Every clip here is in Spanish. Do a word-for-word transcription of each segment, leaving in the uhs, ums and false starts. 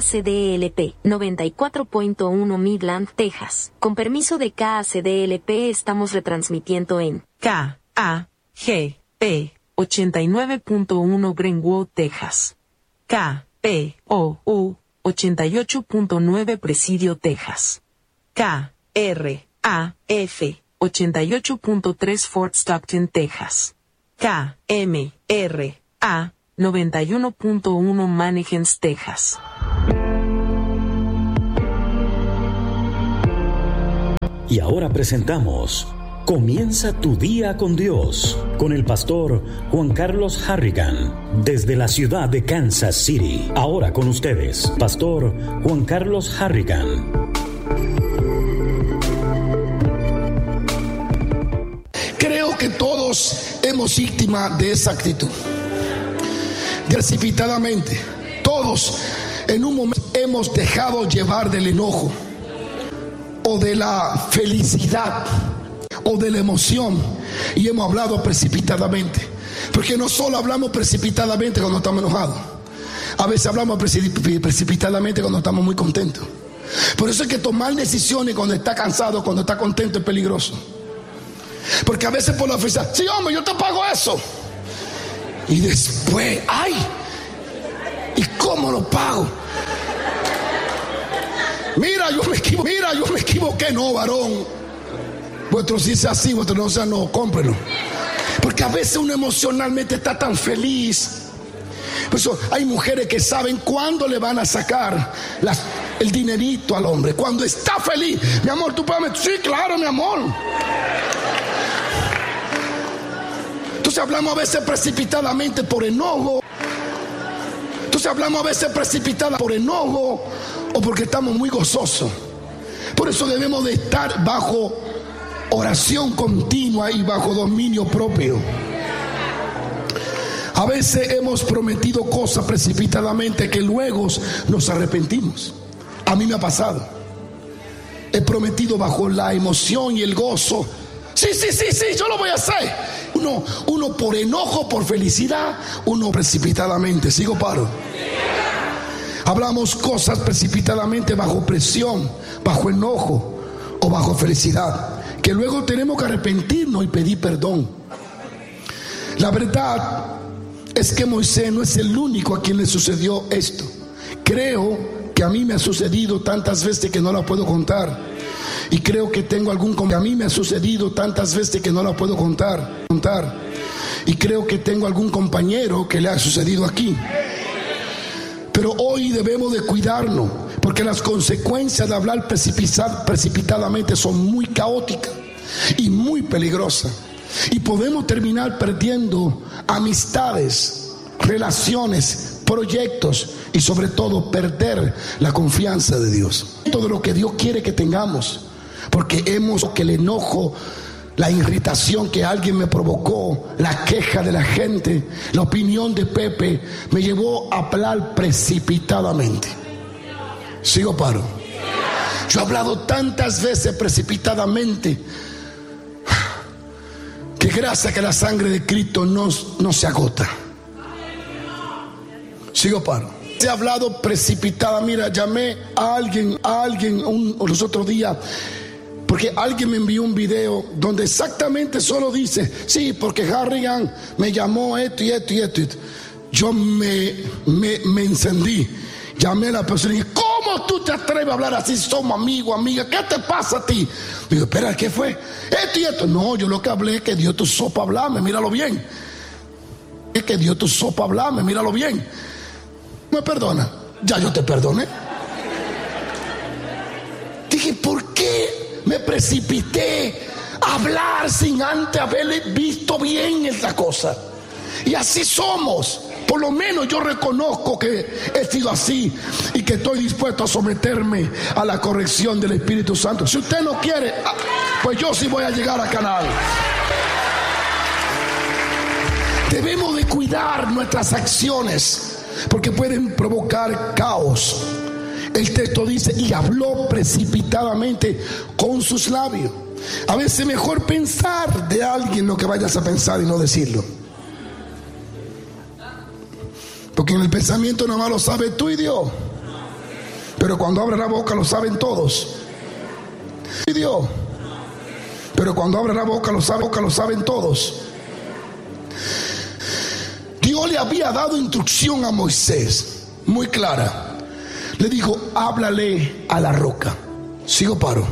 C D L P, noventa y cuatro punto uno Midland, Texas. Con permiso de K C D L P estamos retransmitiendo en K A G P ochenta y nueve punto uno Greenwood, Texas. K P O U ochenta y ocho punto nueve Presidio, Texas. K R A F ochenta y ocho punto tres Fort Stockton, Texas. K M R A noventa y uno punto uno Mannequins, Texas. Y ahora presentamos Comienza tu día con Dios, con el pastor Juan Carlos Harrigan, desde la ciudad de Kansas City. Ahora con ustedes, pastor Juan Carlos Harrigan. Creo que todos hemos víctima de esa actitud. Precipitadamente, todos en un momento hemos dejado llevar del enojo o de la felicidad o de la emoción y hemos hablado precipitadamente. Porque no solo hablamos precipitadamente cuando estamos enojados, a veces hablamos precipitadamente cuando estamos muy contentos. Por eso es que tomar decisiones cuando está cansado, cuando está contento, es peligroso. Porque a veces por la felicidad, sí, hombre, yo te pago eso. Y después, ay, ¿y cómo lo pago? Mira, yo me equivoqué, mira, yo me equivoqué, no, varón. Vuestro sí sea así, vuestro no sea no, cómprelo. Porque a veces uno emocionalmente está tan feliz. Por eso hay mujeres que saben cuándo le van a sacar las, el dinerito al hombre. Cuando está feliz, mi amor, tú puedes meter, sí, claro, mi amor. Entonces hablamos a veces precipitadamente por enojo. Entonces hablamos a veces precipitadamente por enojo o porque estamos muy gozosos. Por eso debemos de estar bajo oración continua y bajo dominio propio. A veces hemos prometido cosas precipitadamente que luego nos arrepentimos. A mí me ha pasado. He prometido bajo la emoción y el gozo. Sí, sí, sí, sí, yo lo voy a hacer. Uno, uno por enojo, por felicidad, uno precipitadamente. ¿Sigo, paro? Hablamos cosas precipitadamente bajo presión, bajo enojo o bajo felicidad, que luego tenemos que arrepentirnos y pedir perdón. La verdad es que Moisés no es el único a quien le sucedió esto. Creo que a mí me ha sucedido tantas veces que no la puedo contar. Y creo que tengo algún que a mí me ha sucedido tantas veces que no la puedo contar, contar. Y creo que tengo algún compañero que le ha sucedido aquí. Pero hoy debemos de cuidarnos, porque las consecuencias de hablar precipitadamente son muy caóticas y muy peligrosas. Y podemos terminar perdiendo amistades, relaciones, proyectos y sobre todo perder la confianza de Dios. Todo lo que Dios quiere que tengamos, porque hemos que el enojo, la irritación que alguien me provocó, la queja de la gente, la opinión de Pepe me llevó a hablar precipitadamente. ¿Sigo, paro? Yo he hablado tantas veces precipitadamente que gracias a que la sangre de Cristo no, no se agota. ¿Sigo, paro? He hablado precipitada. Mira, llamé a alguien, a alguien un, los otros días, porque alguien me envió un video donde exactamente solo dice, sí, porque Harrigan me llamó esto y esto y esto. Y esto. Yo me, me, me encendí. Llamé a la persona y dije, ¿cómo tú te atreves a hablar así? Somos amigos, amigas, ¿qué te pasa a ti? Digo, espera, ¿qué fue? Esto y esto. No, yo lo que hablé es que Dios tu sopa a hablarme, míralo bien. Es que Dios tu sopa a hablarme, míralo bien. ¿Me perdona? Ya yo te perdoné. Dije, ¿por qué me precipité a hablar sin antes haberle visto bien esta cosa? Y así somos. Por lo menos yo reconozco que he sido así y que estoy dispuesto a someterme a la corrección del Espíritu Santo. Si usted no quiere, pues yo sí voy a llegar a Canal. Debemos de cuidar nuestras acciones, porque pueden provocar caos. El texto dice, y habló precipitadamente con sus labios. A veces mejor pensar de alguien lo que vayas a pensar y no decirlo. Porque en el pensamiento nada más lo sabes tú y Dios. pero cuando abre la boca lo saben todos. Y Dios, pero cuando abre la boca lo saben, boca lo saben todos. Dios le había dado instrucción a Moisés muy clara. Le dijo: háblale a la roca. ¿Sigo paro?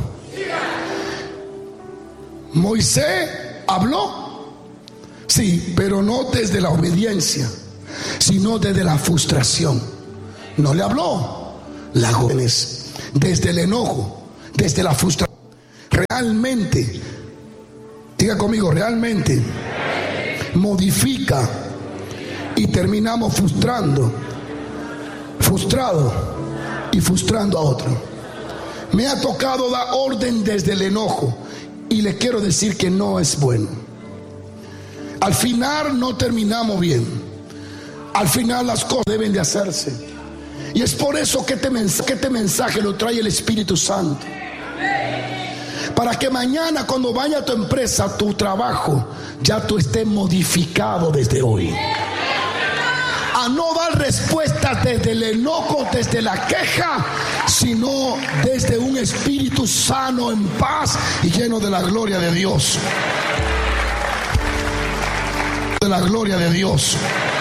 Moisés habló, sí, pero no desde la obediencia, sino desde la frustración. No le habló la jóvenes desde el enojo, desde la frustración. Realmente, diga conmigo, realmente modifica y terminamos frustrando, frustrado y frustrando a otro. Me ha tocado dar orden desde el enojo y le quiero decir que no es bueno. Al final no terminamos bien. Al final las cosas deben de hacerse. Y es por eso que este mensaje, que este mensaje lo trae el Espíritu Santo. Para que mañana cuando vaya a tu empresa, a tu trabajo, ya tú estés modificado desde hoy. A no dar respuestas desde el enojo, desde la queja, sino desde un espíritu sano, en paz y lleno de la gloria de Dios. De la gloria de Dios.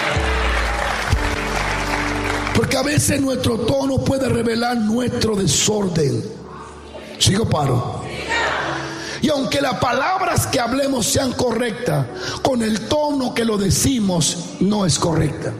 Porque a veces nuestro tono puede revelar nuestro desorden. ¿Sigo paro? Y aunque las palabras que hablemos sean correctas, con el tono que lo decimos no es correcta.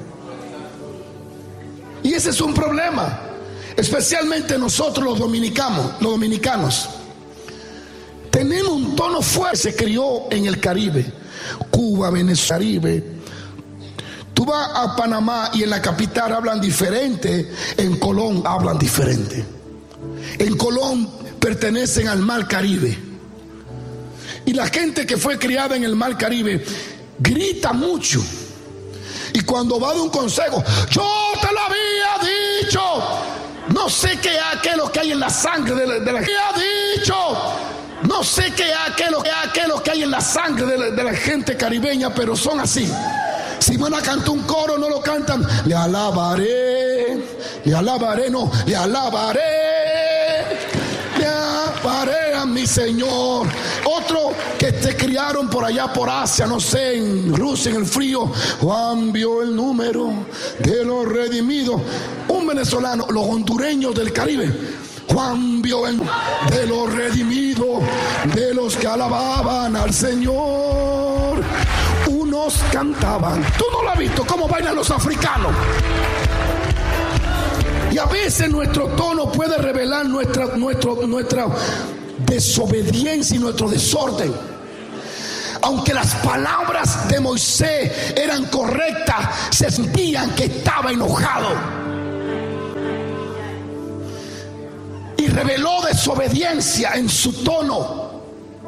Y ese es un problema, especialmente nosotros los dominicanos, los dominicanos. Tenemos un tono fuerte, se crió en el Caribe, Cuba, Venezuela, Caribe. Tú vas a Panamá y en la capital hablan diferente, en Colón hablan diferente. En Colón pertenecen al Mar Caribe. Y la gente que fue criada en el Mar Caribe grita mucho. Y cuando va de un consejo, yo te lo había dicho. No sé qué, qué es lo que hay en la sangre de la, de la gente. Había dicho. No sé qué, qué, es lo, qué es lo que hay en la sangre de la, de la gente caribeña, pero son así. Si van a cantar un coro, no lo cantan. Le alabaré, le alabaré, no, le alabaré. Le alabaré a mi Señor. Otro que te criaron por allá por Asia, no sé, en Rusia, en el frío. Juan vio el número de los redimidos. Un venezolano, los hondureños del Caribe. Juan vio el de los redimidos, de los que alababan al Señor. Unos cantaban. Tú no lo has visto cómo bailan los africanos. Y a veces nuestro tono puede revelar nuestra, nuestro, nuestra desobediencia y nuestro desorden. Aunque las palabras de Moisés eran correctas, se sentían que estaba enojado. Y reveló desobediencia en su tono,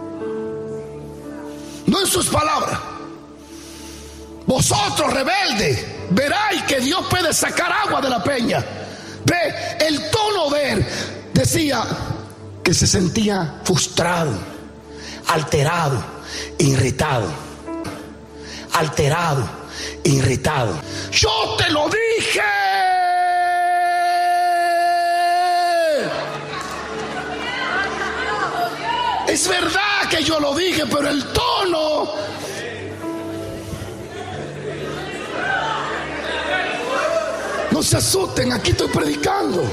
no en sus palabras. Vosotros rebeldes, veráis que Dios puede sacar agua de la peña. Ve, el tono de él decía que se sentía frustrado, alterado, irritado. Alterado, irritado. Yo te lo dije. Es verdad que yo lo dije, pero el tono. No se asusten, aquí estoy predicando.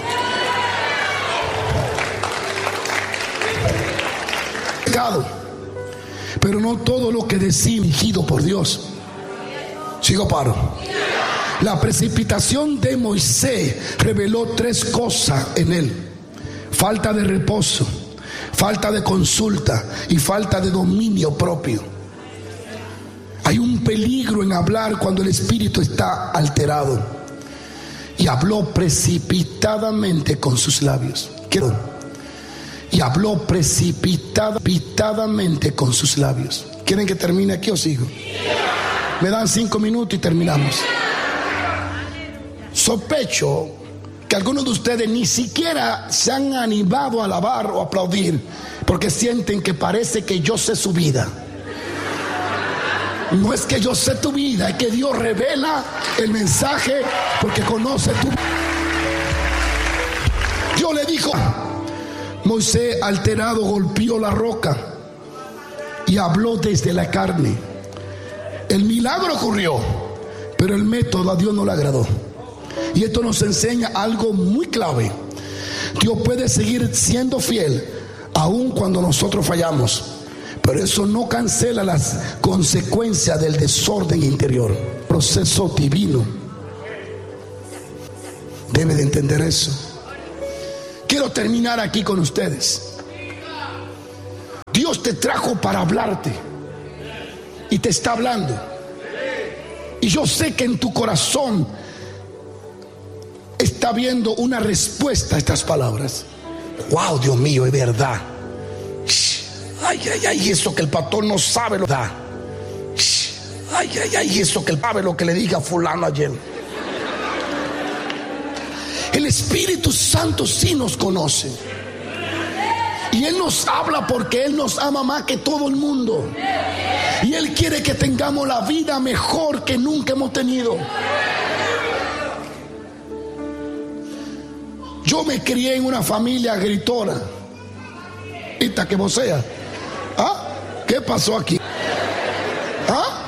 Pero no todo lo que decimos dirigido por Dios. Sigo paro. La precipitación de Moisés reveló tres cosas en él: falta de reposo, falta de consulta y falta de dominio propio. Hay un peligro en hablar cuando el espíritu está alterado. Y habló precipitadamente con sus labios. Quiero. Y habló precipitadamente con sus labios. ¿Quieren que termine aquí o sigo? Me dan cinco minutos y terminamos. Sospecho que algunos de ustedes ni siquiera se han animado a alabar o aplaudir porque sienten que parece que yo sé su vida. No es que yo sé tu vida, es que Dios revela el mensaje porque conoce tu vida. Dios le dijo, Moisés alterado golpeó la roca y habló desde la carne. El milagro ocurrió, pero el método a Dios no le agradó. Y esto nos enseña algo muy clave. Dios puede seguir siendo fiel aun cuando nosotros fallamos, pero eso no cancela las consecuencias del desorden interior. Proceso divino. Debe de entender eso. Quiero terminar aquí con ustedes. Dios te trajo para hablarte y te está hablando. Y yo sé que en tu corazón está viendo una respuesta a estas palabras. Wow, Dios mío, es verdad. Ay, ay, ay, eso que el pastor no sabe lo da. Ay, ay, ay, eso que él sabe lo que le diga a fulano ayer. El Espíritu Santo sí nos conoce. Y Él nos habla porque Él nos ama más que todo el mundo. Y Él quiere que tengamos la vida mejor que nunca hemos tenido. Yo me crié en una familia gritona. Esta que vos seas. ¿Ah? ¿Qué pasó aquí? ¿Ah?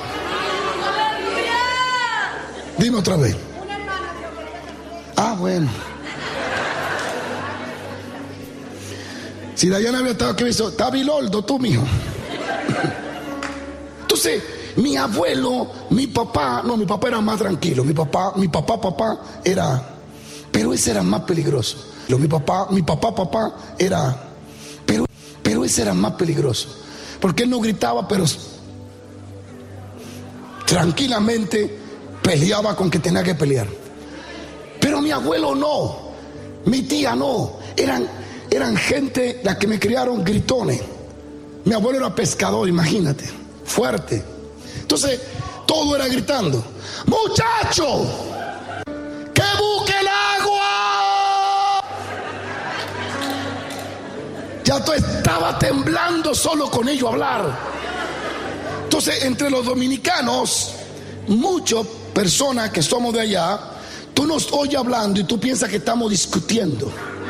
Dime otra vez. Ah, bueno. Si Dayana había estado aquí, me dijo, está Biloldo, tú, mijo. Entonces, mi abuelo, mi papá, no, mi papá era más tranquilo. Mi papá, mi papá, papá era, pero ese era más peligroso. Mi papá, mi papá, papá era, pero, pero ese era más peligroso. Porque él no gritaba, pero tranquilamente peleaba con que tenía que pelear. Pero mi abuelo no, mi tía no, eran, eran gente, la que me criaron, gritones. Mi abuelo era pescador, imagínate, fuerte. Entonces, todo era gritando, muchacho, que busque el agua. Ya tú estaba temblando solo con ellos hablar. Entonces, entre los dominicanos, muchas personas que somos de allá, tú nos oyes hablando y tú piensas que estamos discutiendo.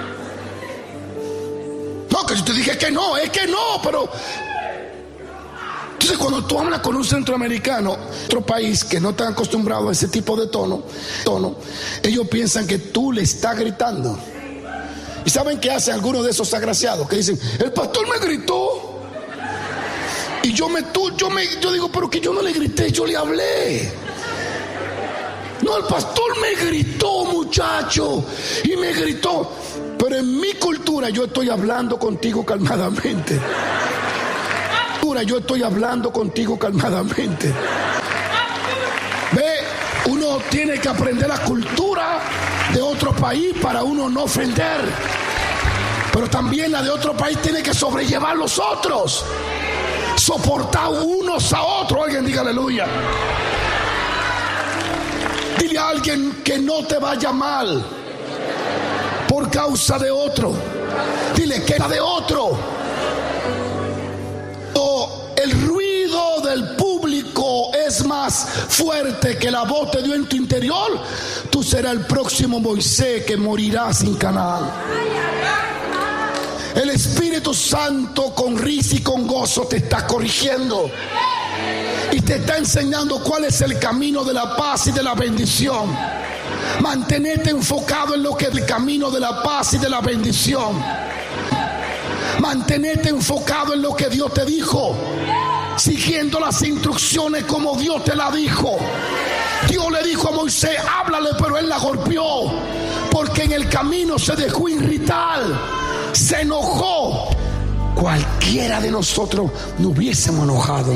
No, que yo te dije que no, es que no, pero... Entonces cuando tú hablas con un centroamericano, otro país que no está acostumbrado a ese tipo de tono, tono, ellos piensan que tú le estás gritando. ¿Y saben qué hacen algunos de esos agraciados? Que dicen, el pastor me gritó. Y yo me, tú, yo me, yo digo, pero que yo no le grité, yo le hablé. No, el pastor me gritó, muchacho, y me gritó. Pero en mi cultura yo estoy hablando contigo calmadamente. Yo estoy hablando contigo calmadamente. Ve, uno tiene que aprender la cultura de otro país para uno no ofender. Pero también la de otro país tiene que sobrellevar los otros. Soportar unos a otros. Alguien diga aleluya. Dile a alguien que no te vaya mal por causa de otro. Dile que era de otro. O el ruido del público es más fuerte que la voz de Dios en tu interior, tú serás el próximo Moisés que morirá sin Canaán. El Espíritu Santo con risa y con gozo te está corrigiendo y te está enseñando cuál es el camino de la paz y de la bendición. Mantenete enfocado en lo que es el camino de la paz y de la bendición. Mantenete enfocado en lo que Dios te dijo, siguiendo las instrucciones como Dios te la dijo. Dios le dijo a Moisés, háblale, pero él la golpeó, porque en el camino se dejó irritar, se enojó. Cualquiera de nosotros nos hubiésemos enojado.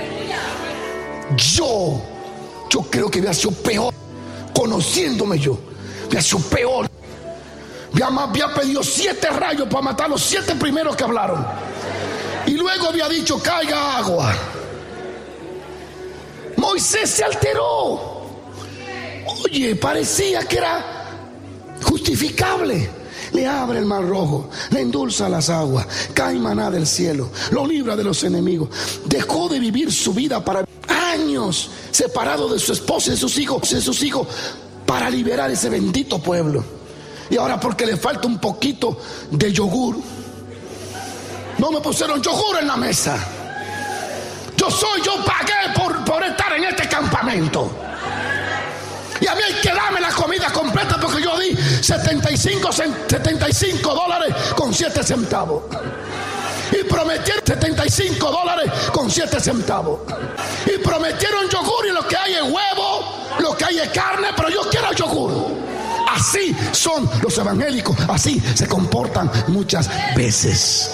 Yo, yo creo que hubiera sido peor, conociéndome yo, hubiera sido peor. Había pedido siete rayos para matar a los siete primeros que hablaron. Y luego había dicho, caiga agua. Moisés se alteró. Oye, parecía que era justificable. Le abre el mar rojo, le endulza las aguas, cae maná del cielo, lo libra de los enemigos. Dejó de vivir su vida para años separado de su esposa y de sus hijos, de sus hijos, para liberar ese bendito pueblo. Y ahora porque le falta un poquito de yogur, no me pusieron yogur en la mesa. Yo soy, yo pagué por, por estar en este campamento. Y a mí hay que darme la comida completa porque yo di setenta y cinco dólares con siete centavos. Y prometieron setenta y cinco dólares con siete centavos. Y prometieron yogur, y lo que hay es huevo, lo que hay es carne, pero yo quiero yogur. Así son los evangélicos, así se comportan muchas veces.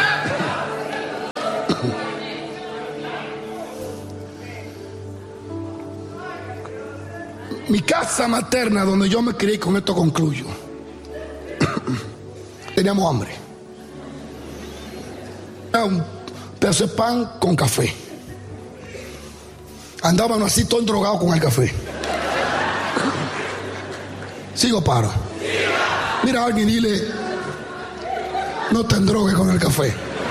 Mi casa materna, donde yo me crié, con esto concluyo, teníamos hambre. Era un pedazo de pan con café. Andaban así todos drogados con el café. Sigo paro. Mira a alguien y dile: no te endrogues con el café.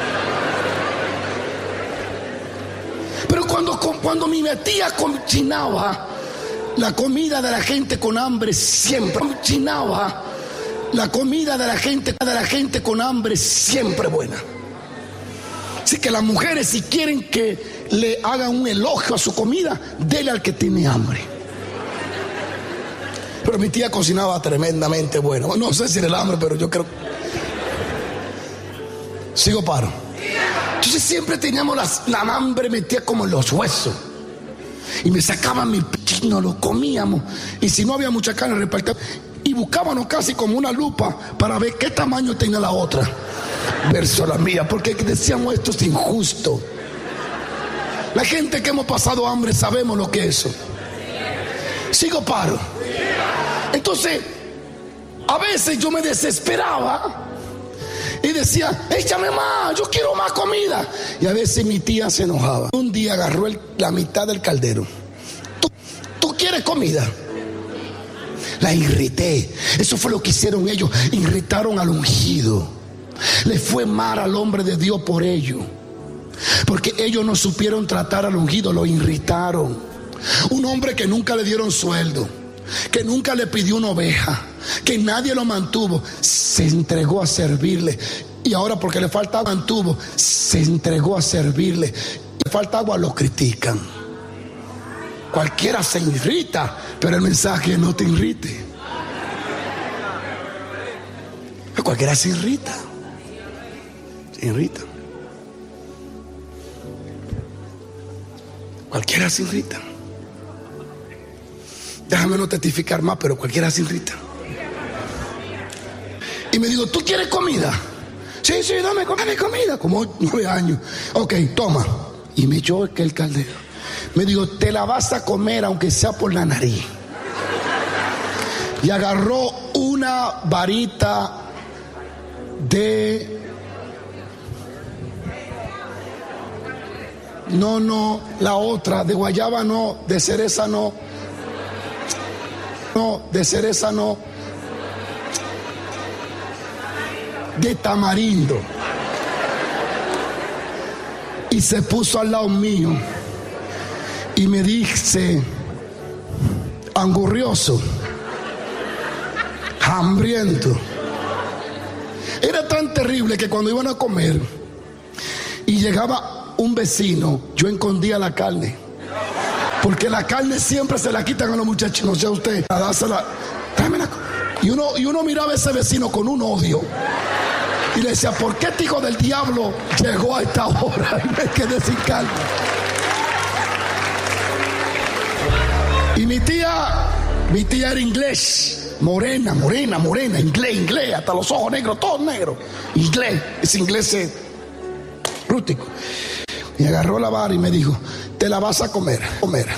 Pero cuando, cuando mi tía cochinaba la comida de la gente con hambre, siempre cochinaba la comida de la gente, de la gente con hambre, siempre buena. Así que las mujeres, si quieren que le hagan un elogio a su comida, dele al que tiene hambre. Pero mi tía cocinaba tremendamente bueno. No sé si era el hambre, pero yo creo. Sigo paro. Entonces siempre teníamos las, la hambre metida como en los huesos. Y me sacaban mi pichino, lo comíamos. Y si no había mucha carne, repartíamos. Y buscábamos casi como una lupa para ver qué tamaño tenía la otra versus la mía. Porque decíamos, esto es injusto. La gente que hemos pasado hambre sabemos lo que es eso. Sigo paro. Entonces, a veces yo me desesperaba y decía: échame más, yo quiero más comida. Y a veces mi tía se enojaba. Un día agarró el, la mitad del caldero. ¿Tú, ¿Tú quieres comida? La irrité. Eso fue lo que hicieron ellos. Irritaron al ungido. Le fue mal al hombre de Dios por ello. Porque ellos no supieron tratar al ungido, lo irritaron. Un hombre que nunca le dieron sueldo, que nunca le pidió una oveja, que nadie lo mantuvo, se entregó a servirle. Y ahora porque le falta agua, mantuvo, se entregó a servirle. Le falta agua, lo critican. Cualquiera se irrita, pero el mensaje: no te irrite. Cualquiera se irrita. Se irrita. Cualquiera se irrita. Déjame no testificar más, pero cualquiera se irrita. Y me digo: ¿tú quieres comida? Sí, sí, dame, dame comida. Como nueve años. Ok, toma. Y me echó aquel caldero. Me digo: te la vas a comer aunque sea por la nariz. Y agarró una varita de... No, no, la otra, de guayaba no, de cereza no. No, de cereza no. De tamarindo. Y se puso al lado mío y me dice: angurrioso, hambriento. Era tan terrible que cuando iban a comer y llegaba un vecino, yo escondía la carne. Porque la carne siempre se la quitan a los muchachos, no sé usted, a dársela. Tráemela. Y uno, y uno miraba a ese vecino con un odio. Y le decía: ¿por qué este hijo del diablo llegó a esta hora? Y me quedé sin carne. Y mi tía, mi tía era inglés. Morena, morena, morena, inglés, inglés, hasta los ojos negros, todos negros. Inglés, ese inglés es rústico. Y agarró la vara y me dijo: te la vas a comer, comer.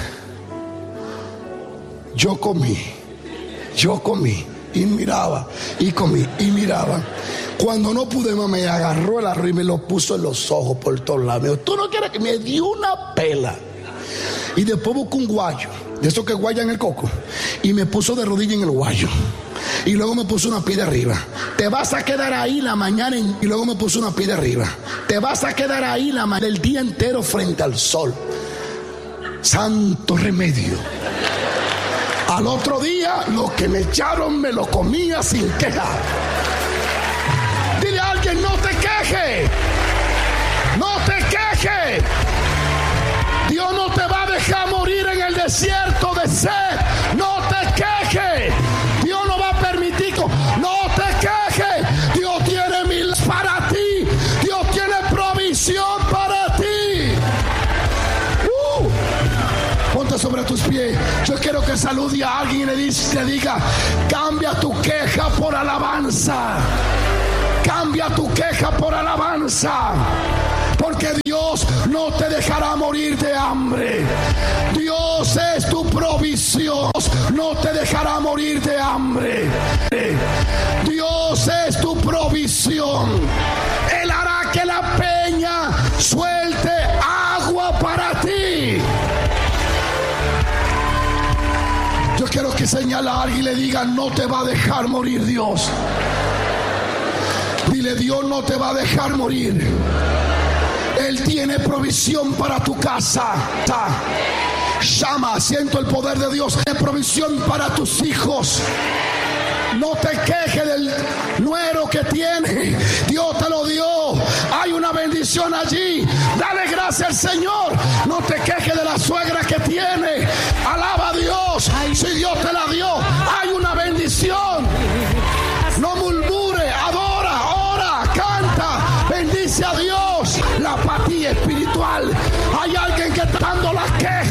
Yo comí, yo comí y miraba, y comí y miraba. Cuando no pude más, me agarró el arroz y me lo puso en los ojos por todos lados. Me dijo: tú no quieres que me dio una pela. Y después buscó un guayo, de esos que guayan el coco, y me puso de rodilla en el guayo. Y luego me puso una pie de arriba. Te vas a quedar ahí la mañana en... Y luego me puso una pie de arriba. Te vas a quedar ahí la mañana, el día entero frente al sol. Santo remedio. Al otro día, lo que me echaron me lo comía sin queja. Dile a alguien, no te quejes. No te quejes. Dios no te va a dejar morir en el desierto de sed. No te quejes. Dios no va a permitir. No te quejes. Dios tiene mil para ti. Dios tiene provisión para ti. Uh. Ponte sobre tus pies. Yo quiero que salude a alguien y le, dice, le diga, cambia tu queja por alabanza. Cambia tu queja por alabanza. Porque Dios no te dejará morir de hambre. Dios es tu provisión. No te dejará morir de hambre. Dios es tu provisión. Él hará que la peña suelte agua para ti. Yo quiero que señale a alguien y le diga, no te va a dejar morir Dios. Dile, Dios no te va a dejar morir. Él tiene provisión para tu casa. Llama, siento el poder de Dios. Tiene provisión para tus hijos. No te quejes del nuero que tiene. Dios te lo dio. Hay una bendición allí. Dale gracias al Señor. No te quejes de la suegra que tiene. Alaba a Dios. Si Dios te la dio, hay una bendición. No murmure, adora, ora, canta, bendice a Dios. La apatía espiritual. Hay alguien que está dando la queja.